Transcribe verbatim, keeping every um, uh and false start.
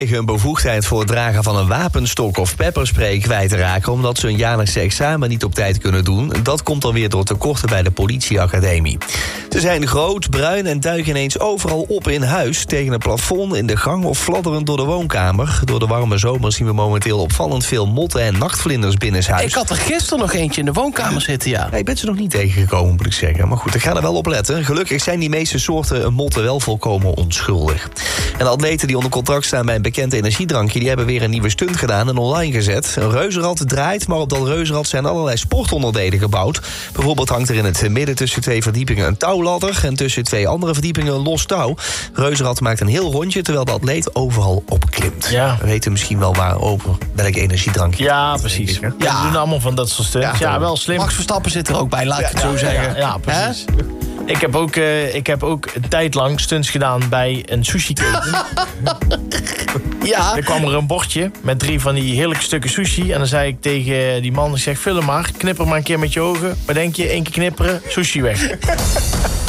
hun bevoegdheid voor het dragen van een wapenstok of pepperspray kwijt te raken omdat ze hun jaarlijkse examen niet op tijd kunnen doen. Dat komt dan weer door tekorten bij de politieacademie. Ze zijn groot, bruin en duiken ineens overal op in huis, tegen het plafond, in de gang of fladderend door de woonkamer. Door de warme zomer zien we momenteel opvallend veel motten en nachtvlinders binnenshuis. Ik had er gisteren nog eentje in de woonkamer zitten, ja. Ja, ik ben ze nog niet tegengekomen, moet ik zeggen. Maar goed, ik ga er wel op letten. Gelukkig zijn die meeste soorten motten wel volkomen onschuldig. En de atleten die onder contract staan bij een bekend energiedrankje, die hebben weer een nieuwe stunt gedaan en online gezet. Een reuzenrad draait, maar op dat reuzenrad zijn allerlei sportonderdelen gebouwd. Bijvoorbeeld hangt er in het midden tussen twee verdiepingen een touwladder en tussen twee andere verdiepingen een los touw. Reuzenrad maakt een heel rondje, terwijl de atleet overal opklimt. Ja. We weten misschien wel waar over welk energiedrankje. Ja, precies. Ik, ja. We doen allemaal van dat soort stunts. Ja, ja, wel slim. Max Verstappen zit er ook bij, laat ik ja, het zo ja, zeggen. Ja, ja precies. He? Ik heb, ook, uh, ik heb ook een tijd lang stunts gedaan bij een sushi-keten. Ja. Er kwam er een bordje met drie van die heerlijke stukken sushi. En dan zei ik tegen die man, ik zeg, film maar, knipper maar een keer met je ogen. Wat denk je, één keer knipperen, sushi weg.